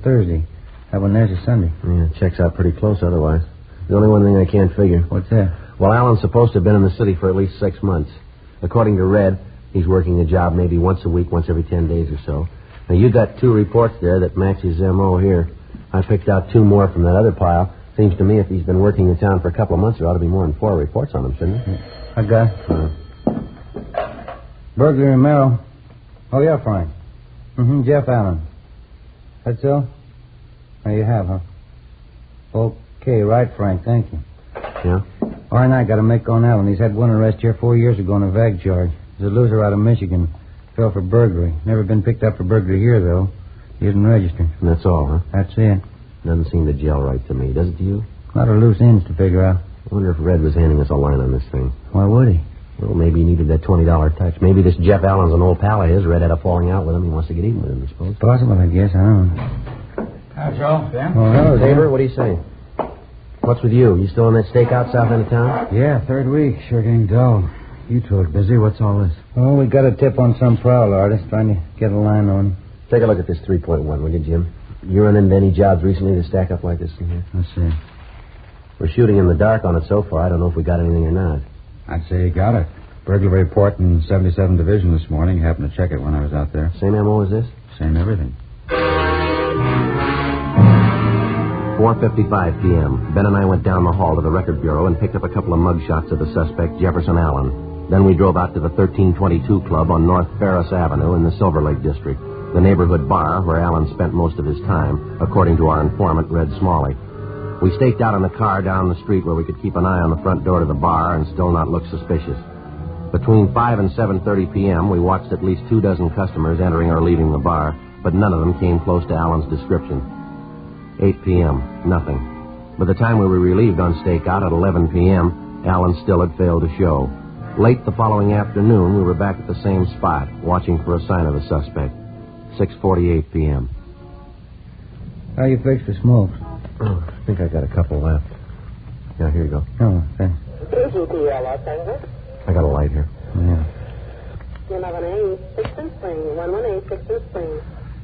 Thursday. That one there's a Sunday. Yeah, it checks out pretty close otherwise. The only one thing I can't figure. What's that? Well, Alan's supposed to have been in the city for at least 6 months. According to Red, he's working a job maybe once a week, once every 10 days or so. Now, you got 2 reports there that match his M.O. here. I picked out 2 more from that other pile. Seems to me if he's been working in town for a couple of months, there ought to be more than 4 reports on him, shouldn't there? I got it. Burglary in Merrill. Oh, yeah, Frank. Jeff Allen. That's so? Oh, you have, huh? Okay, right, Frank. Thank you. Yeah? All right, now I got to make on Allen. He's had one arrest here 4 years ago on a vag charge. He's a loser out of Michigan. Fell for burglary. Never been picked up for burglary here, though. He isn't registered. And that's all, huh? That's it. Doesn't seem to gel right to me, does it to you? A lot of loose ends to figure out. I wonder if Red was handing us a line on this thing. Why would he? Well, maybe he needed that $20 touch. Maybe this Jeff Allen's an old pal of his. Red had a falling out with him. He wants to get even with him, I suppose. Possible, I guess. I don't know. Hi, Joe. Ben? Oh, hello, Saber, what do you say? What's with you? You still in that stakeout south end of town? Yeah, 3rd week. Sure getting dull. You two are busy. What's all this? Oh, we got a tip on some prowl artist trying to get a line on him. Take a look at this 3.1, will you, Jim? You run into any jobs recently to stack up like this in here? Let's see. We're shooting in the dark on it so far. I don't know if we got anything or not. I'd say you got it. Burglary report in 77 Division this morning. Happened to check it when I was out there. Same M.O. as this? Same everything. 4:55 p.m. Ben and I went down the hall to the record bureau and picked up a couple of mug shots of the suspect, Jefferson Allen. Then we drove out to the 1322 Club on North Ferris Avenue in the Silver Lake District, the neighborhood bar where Allen spent most of his time, according to our informant, Red Smalley. We staked out in the car down the street where we could keep an eye on the front door to the bar and still not look suspicious. Between 5 and 7:30 p.m., we watched at least 24 customers entering or leaving the bar, but none of them came close to Allen's description. 8 p.m., nothing. By the time we were relieved on stakeout at 11 p.m., Allen still had failed to show. Late the following afternoon, we were back at the same spot, watching for a sign of the suspect. 6:48 p.m. How you fix the smokes? Oh, I think I got a couple left. Yeah, here you go. Oh, thanks. Los Angeles. I got a light here. Yeah. 11A, 6th Spring. 11A, 6th Spring.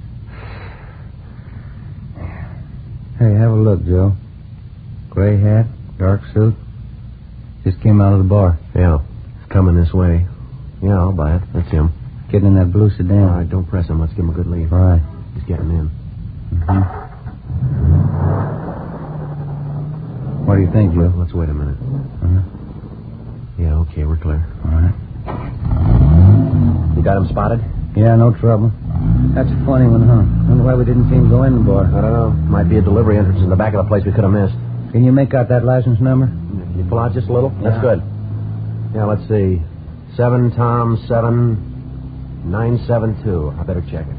Hey, have a look, Joe. Gray hat, dark suit. Just came out of the bar. Yeah, it's coming this way. Yeah, I'll buy it. That's him. Getting in that blue sedan. All right, don't press him. Let's give him a good lead. All right. He's getting in. What do you think, Joe? Let's wait a minute. Uh-huh. Yeah, okay, we're clear. All right. You got him spotted? Yeah, no trouble. That's a funny one, huh? Wonder why we didn't see him go in the bar. I don't know. Might be a delivery entrance in the back of the place we could have missed. Can you make out that license number? Can you pull out just a little? Yeah. That's good. Yeah, let's see. 7 Tom 7 972. I better check it.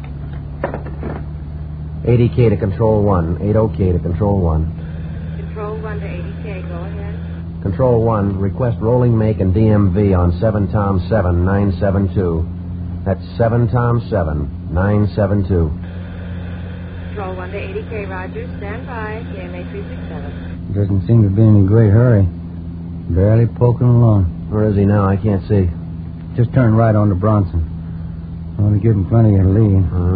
80K to Control 1. 80K to Control 1. Control 1 to 80K. Go ahead. Control 1. Request rolling make and DMV on 7 Tom 7 972. That's 7 Tom 7 972. Control 1 to 80K. Roger. Stand by. EMA 367. Doesn't seem to be in a great hurry. Barely poking along. Where is he now? I can't see. Just turned right onto Bronson. I want to give him plenty of lead. Uh-huh.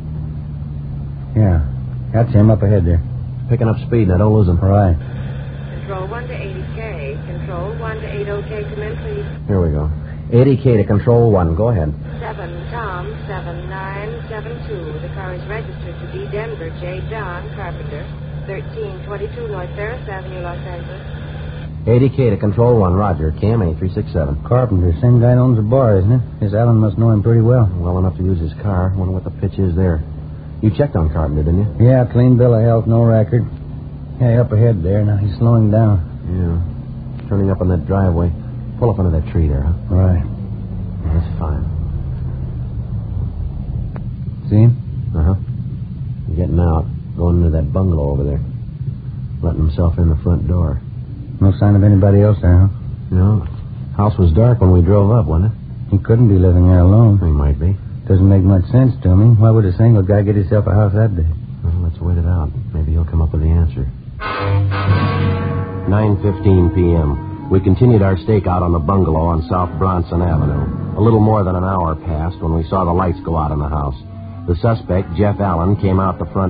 Yeah. That's him up ahead there. Picking up speed. Now, don't lose him. All right. Control 1 to 80K. Control 1 to 80K. Come in, please. Here we go. 80K to Control 1. Go ahead. 7 Tom 7972. The car is registered to D. Denver J. John Carpenter, 1322 North Ferris Avenue, Los Angeles. 80K to Control 1. Roger. KMA 367. Carpenter. Same guy that owns the bar, isn't it? This Allen must know him pretty well. Well enough to use his car. Wonder what the pitch is there. You checked on Carpenter, didn't you? Yeah, clean bill of health, no record. Hey, up ahead there. Now he's slowing down. Yeah. Turning up on that driveway. Pull up under that tree there, huh? Right. Yeah, that's fine. See him? Uh-huh. He's getting out. Going into that bungalow over there. Letting himself in the front door. No sign of anybody else there, huh? No. House was dark when we drove up, wasn't it? He couldn't be living there alone. He might be. Doesn't make much sense to me. Why would a single guy get himself a house that day? Well, let's wait it out. Maybe he'll come up with the answer. 9:15 p.m. We continued our stakeout on the bungalow on South Bronson Avenue. A little more than an hour passed when we saw the lights go out in the house. The suspect, Jeff Allen, came out the front